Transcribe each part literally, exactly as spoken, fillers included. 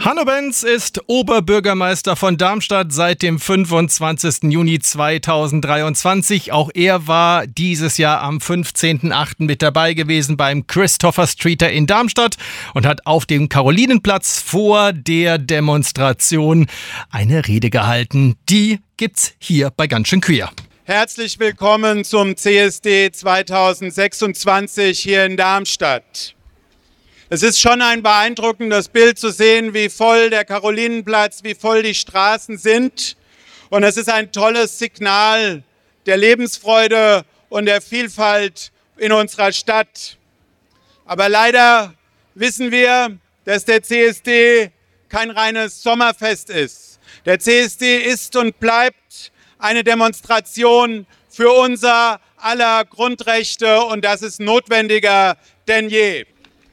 Hanno Benz ist Oberbürgermeister von Darmstadt seit dem fünfundzwanzigsten Juni zweitausenddreiundzwanzig. Auch er war dieses Jahr am fünfzehnten achten mit dabei gewesen beim Christopher Streeter in Darmstadt und hat auf dem Karolinenplatz vor der Demonstration eine Rede gehalten. Die gibt's hier bei Ganz schön queer. Herzlich willkommen zum C S D zweitausendsechsundzwanzig hier in Darmstadt. Es ist schon ein beeindruckendes Bild zu sehen, wie voll der Karolinenplatz, wie voll die Straßen sind. Und es ist ein tolles Signal der Lebensfreude und der Vielfalt in unserer Stadt. Aber leider wissen wir, dass der C S D kein reines Sommerfest ist. Der C S D ist und bleibt eine Demonstration für unser aller Grundrechte, und das ist notwendiger denn je.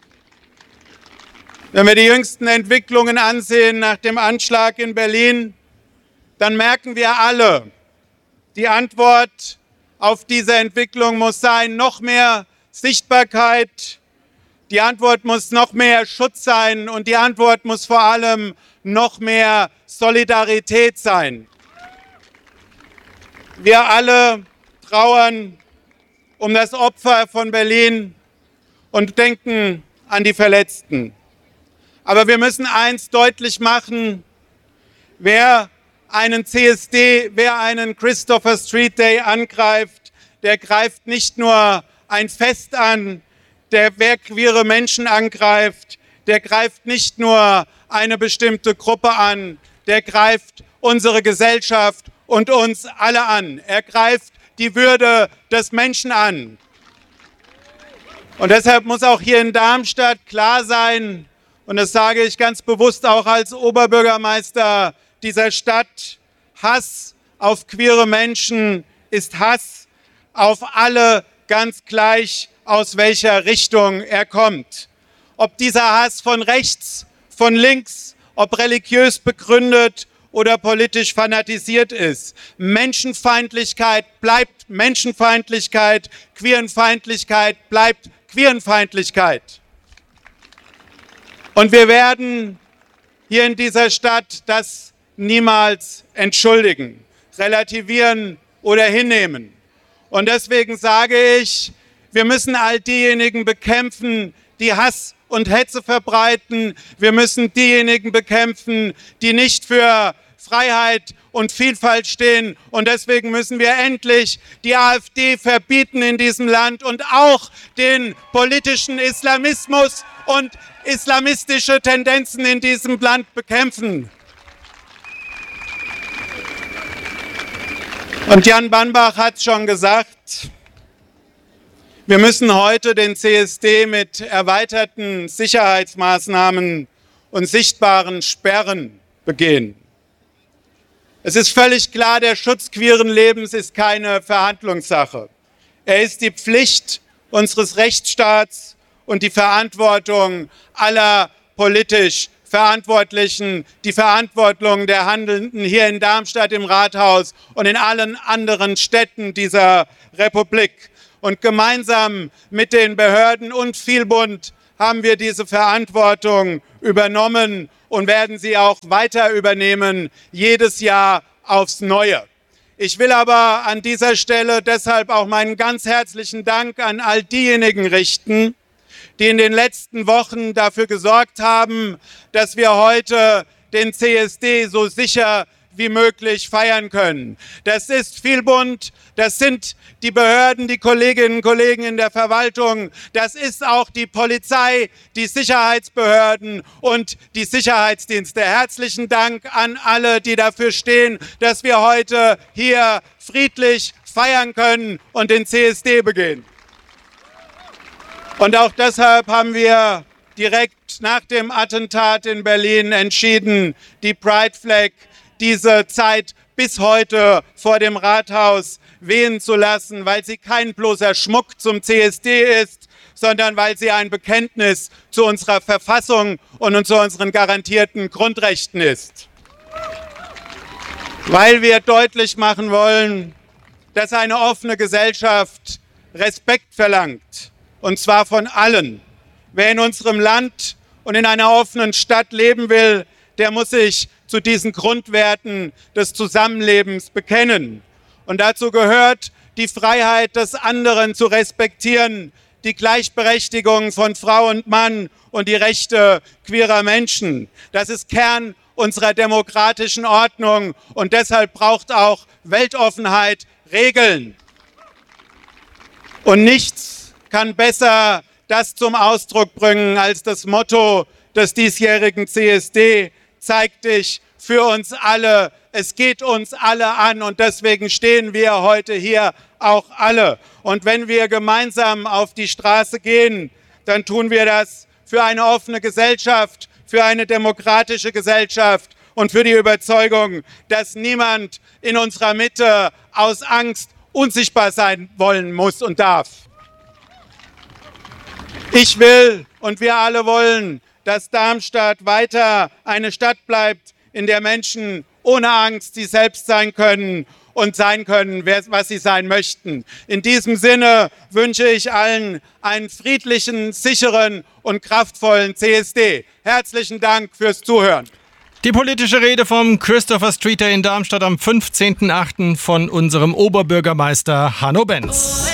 Wenn wir die jüngsten Entwicklungen ansehen nach dem Anschlag in Berlin, dann merken wir alle, die Antwort auf diese Entwicklung muss sein, noch mehr Sichtbarkeit, die Antwort muss noch mehr Schutz sein und die Antwort muss vor allem noch mehr Solidarität sein. Wir alle trauern um das Opfer von Berlin und denken an die Verletzten. Aber wir müssen eins deutlich machen: Wer einen C S D, wer einen Christopher Street Day angreift, der greift nicht nur ein Fest an, der wer queere Menschen angreift, der greift nicht nur eine bestimmte Gruppe an, der greift unsere Gesellschaft und uns alle an. Er greift die Würde des Menschen an. Und deshalb muss auch hier in Darmstadt klar sein, und das sage ich ganz bewusst auch als Oberbürgermeister dieser Stadt: Hass auf queere Menschen ist Hass auf alle, ganz gleich, aus welcher Richtung er kommt. Ob dieser Hass von rechts, von links, ob religiös begründet oder politisch fanatisiert ist. Menschenfeindlichkeit bleibt Menschenfeindlichkeit, Queerenfeindlichkeit bleibt Queerenfeindlichkeit. Und wir werden hier in dieser Stadt das niemals entschuldigen, relativieren oder hinnehmen. Und deswegen sage ich, wir müssen all diejenigen bekämpfen, die Hass und Hetze verbreiten. Wir müssen diejenigen bekämpfen, die nicht für Freiheit und Vielfalt stehen. Und deswegen müssen wir endlich die AfD verbieten in diesem Land und auch den politischen Islamismus und islamistische Tendenzen in diesem Land bekämpfen. Und Jan Bannbach hat es schon gesagt: Wir müssen heute den C S D mit erweiterten Sicherheitsmaßnahmen und sichtbaren Sperren begehen. Es ist völlig klar, der Schutz queeren Lebens ist keine Verhandlungssache. Er ist die Pflicht unseres Rechtsstaats und die Verantwortung aller politisch Verantwortlichen, die Verantwortung der Handelnden hier in Darmstadt im Rathaus und in allen anderen Städten dieser Republik. Und gemeinsam mit den Behörden und Vielbund haben wir diese Verantwortung übernommen und werden sie auch weiter übernehmen, jedes Jahr aufs Neue. Ich will aber an dieser Stelle deshalb auch meinen ganz herzlichen Dank an all diejenigen richten, die in den letzten Wochen dafür gesorgt haben, dass wir heute den C S D so sicher wie möglich feiern können. Das ist Vielbund, das sind die Behörden, die Kolleginnen und Kollegen in der Verwaltung, das ist auch die Polizei, die Sicherheitsbehörden und die Sicherheitsdienste. Herzlichen Dank an alle, die dafür stehen, dass wir heute hier friedlich feiern können und den C S D begehen. Und auch deshalb haben wir direkt nach dem Attentat in Berlin entschieden, die Pride Flag diese Zeit bis heute vor dem Rathaus wehen zu lassen, weil sie kein bloßer Schmuck zum C S D ist, sondern weil sie ein Bekenntnis zu unserer Verfassung und zu unseren garantierten Grundrechten ist. Weil wir deutlich machen wollen, dass eine offene Gesellschaft Respekt verlangt, und zwar von allen. Wer in unserem Land und in einer offenen Stadt leben will, der muss sich zu diesen Grundwerten des Zusammenlebens bekennen. Und dazu gehört, die Freiheit des anderen zu respektieren, die Gleichberechtigung von Frau und Mann und die Rechte queerer Menschen. Das ist Kern unserer demokratischen Ordnung und deshalb braucht auch Weltoffenheit Regeln. Und nichts kann besser das zum Ausdruck bringen als das Motto des diesjährigen C S D: Zeig dich für uns alle. Es geht uns alle an und deswegen stehen wir heute hier auch alle. Und wenn wir gemeinsam auf die Straße gehen, dann tun wir das für eine offene Gesellschaft, für eine demokratische Gesellschaft und für die Überzeugung, dass niemand in unserer Mitte aus Angst unsichtbar sein wollen muss und darf. Ich will und wir alle wollen, dass Darmstadt weiter eine Stadt bleibt, in der Menschen ohne Angst sie selbst sein können und sein können, was sie sein möchten. In diesem Sinne wünsche ich allen einen friedlichen, sicheren und kraftvollen C S D. Herzlichen Dank fürs Zuhören. Die politische Rede vom Christopher Street Day in Darmstadt am fünfzehnten achten von unserem Oberbürgermeister Hanno Benz.